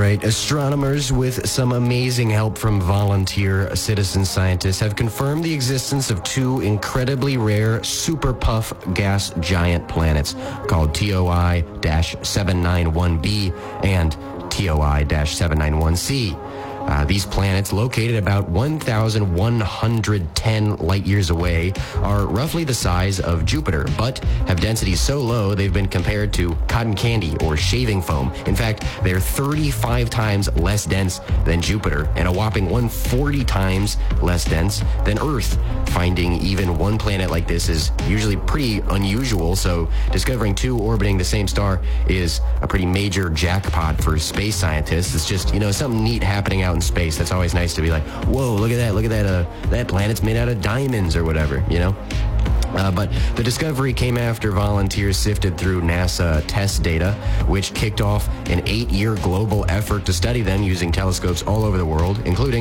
right. Astronomers, with some amazing help from volunteer citizen scientists, have confirmed the existence of two incredibly rare super puff gas giant planets called TOI-791b and TOI-791c. These planets, located about 1,110 light years away, are roughly the size of Jupiter, but have densities so low they've been compared to cotton candy or shaving foam. In fact, they're 35 times less dense than Jupiter and a whopping 140 times less dense than Earth. Finding even one planet like this is usually pretty unusual, so discovering two orbiting the same star is a pretty major jackpot for space scientists. It's just, something neat happening out in space. That's always nice to be like, whoa, look at that, that planet's made out of diamonds or whatever, But the discovery came after volunteers sifted through NASA test data, which kicked off an 8-year global effort to study them using telescopes all over the world, including